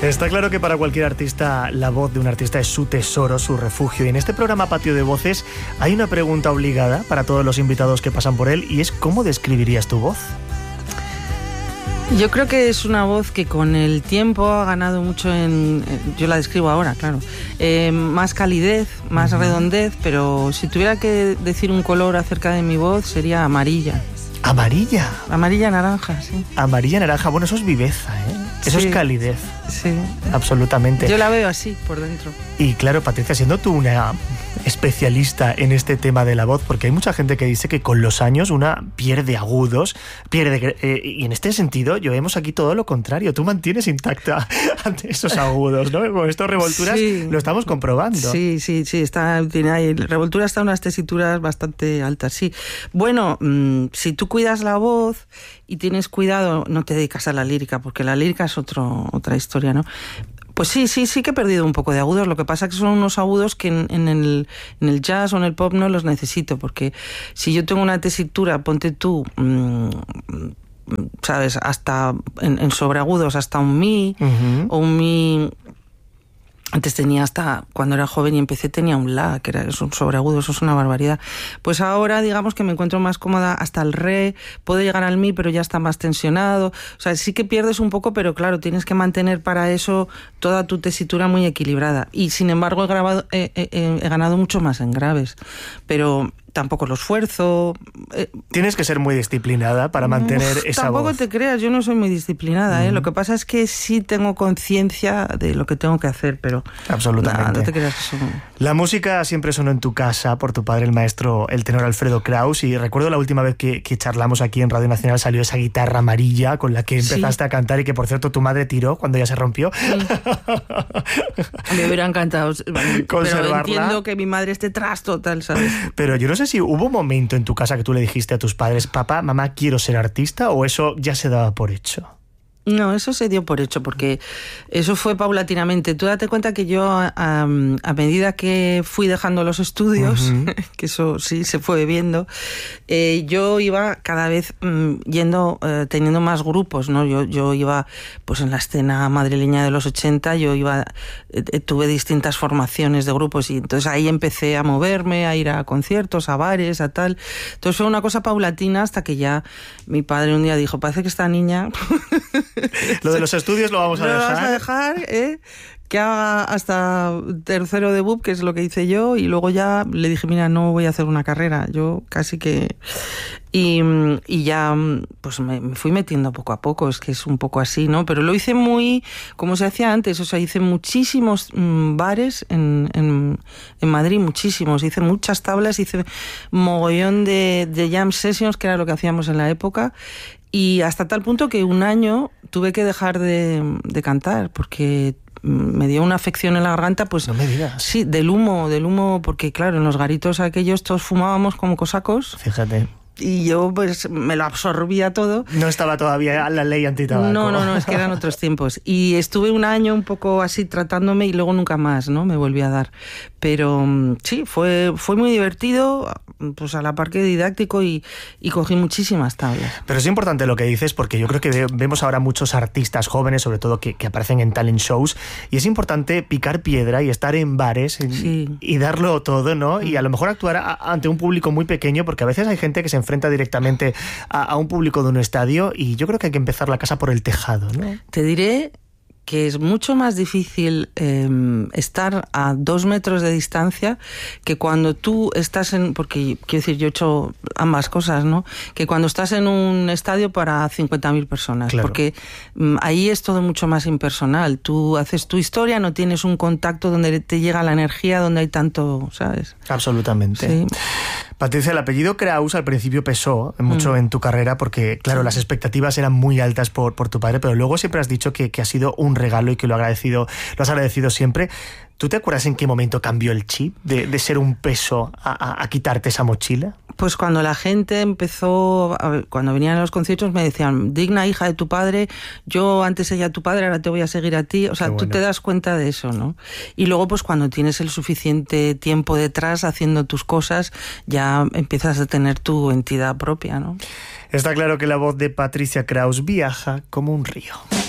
Está claro que para cualquier artista la voz de un artista es su tesoro, su refugio. Y en este programa Patio de Voces hay una pregunta obligada para todos los invitados que pasan por él y es ¿cómo describirías tu voz? Yo creo que es una voz que con el tiempo ha ganado mucho yo la describo ahora, claro, más calidez, más redondez, pero si tuviera que decir un color acerca de mi voz sería amarilla. ¿Amarilla? Amarilla naranja, sí. Amarilla naranja, bueno, eso es viveza, ¿eh? Eso sí, es calidez. Sí. Absolutamente. Yo la veo así, por dentro. Y claro, Patricia, siendo tú una especialista en este tema de la voz, porque hay mucha gente que dice que con los años una pierde agudos, y en este sentido, yo vemos aquí todo lo contrario. Tú mantienes intacta ante esos agudos, ¿no? Con estas revolturas sí, lo estamos comprobando. Sí, hay revolturas hasta unas tesituras bastante altas, sí. Bueno, si tú cuidas la voz y tienes cuidado, no te dedicas a la lírica, porque la lírica es otra historia, ¿no? Pues sí que he perdido un poco de agudos. Lo que pasa es que son unos agudos que en el jazz o en el pop no los necesito, porque si yo tengo una tesitura, ponte tú, ¿sabes? Hasta en sobreagudos, hasta un mi, o un mi. Antes tenía hasta, cuando era joven y empecé, tenía un la, que es un sobreagudo, eso es una barbaridad. Pues ahora, digamos que me encuentro más cómoda hasta el re, puedo llegar al mi, pero ya está más tensionado. O sea, sí que pierdes un poco, pero claro, tienes que mantener para eso toda tu tesitura muy equilibrada. Y sin embargo, he ganado mucho más en graves. Pero tampoco lo esfuerzo. Tienes que ser muy disciplinada para mantener esa tampoco voz. Te creas, yo no soy muy disciplinada, ¿eh? Lo que pasa es que sí tengo conciencia de lo que tengo que hacer, pero absolutamente. No te creas que eso. La música siempre sonó en tu casa por tu padre, el maestro, el tenor Alfredo Kraus, y recuerdo la última vez que charlamos aquí en Radio Nacional salió esa guitarra amarilla con la que empezaste a cantar y que, por cierto, tu madre tiró cuando ya se rompió. Me hubiera encantado conservarla. Pero entiendo que mi madre esté tras total, ¿sabes? Pero yo no sé si hubo un momento en tu casa que tú le dijiste a tus padres, papá, mamá, quiero ser artista, o eso ya se daba por hecho. No, eso se dio por hecho, porque eso fue paulatinamente. Tú date cuenta que yo, a medida que fui dejando los estudios, que eso sí se fue viendo, yo iba cada vez teniendo más grupos, ¿no? Yo iba, pues en la escena madrileña de los 80, tuve distintas formaciones de grupos y entonces ahí empecé a moverme, a ir a conciertos, a bares, a tal. Entonces fue una cosa paulatina hasta que ya mi padre un día dijo, parece que esta niña... Lo de los estudios lo vamos a dejar. Lo vamos a dejar, que haga hasta tercero de BUP, que es lo que hice yo, y luego ya le dije, mira, no voy a hacer una carrera, yo casi que... Y ya pues me fui metiendo poco a poco, es que es un poco así, ¿no? Pero lo hice muy, como se hacía antes, o sea, hice muchísimos bares en Madrid, muchísimos, hice muchas tablas, hice mogollón de jam sessions, que era lo que hacíamos en la época, y hasta tal punto que un año tuve que dejar de cantar, porque me dio una afección en la garganta, pues... No me digas. Sí, del humo, porque claro, en los garitos aquellos todos fumábamos como cosacos. Fíjate. Y yo pues me lo absorbía todo. No estaba todavía la ley antitabaco. No, es que eran otros tiempos. Y estuve un año un poco así tratándome y luego nunca más, ¿no? Me volví a dar. Pero sí, fue muy divertido, pues a la par que didáctico y cogí muchísimas tablas. Pero es importante lo que dices porque yo creo que vemos ahora muchos artistas jóvenes, sobre todo que aparecen en talent shows, y es importante picar piedra y estar en bares y darlo todo, ¿no? Y a lo mejor actuar ante un público muy pequeño, porque a veces hay gente que se enfrenta directamente a un público de un estadio y yo creo que hay que empezar la casa por el tejado, ¿no? Te diré que es mucho más difícil estar a 2 metros de distancia que cuando tú estás porque quiero decir, yo he hecho ambas cosas, ¿no? Que cuando estás en un estadio para 50.000 personas, claro. Porque ahí es todo mucho más impersonal. Tú haces tu historia, no tienes un contacto donde te llega la energía, donde hay tanto, ¿sabes? Absolutamente. Sí. Patricia, el apellido Kraus al principio pesó mucho en tu carrera porque, claro, las expectativas eran muy altas por tu padre, pero luego siempre has dicho que ha sido un regalo y que lo has agradecido siempre. ¿Tú te acuerdas en qué momento cambió el chip de ser un peso a quitarte esa mochila? Pues cuando la gente empezó, cuando venían a los conciertos me decían, digna hija de tu padre, yo antes seguía a tu padre, ahora te voy a seguir a ti. O sea, tú te das cuenta de eso, ¿no? Y luego pues cuando tienes el suficiente tiempo detrás haciendo tus cosas, ya empiezas a tener tu entidad propia, ¿no? Está claro que la voz de Patricia Kraus viaja como un río.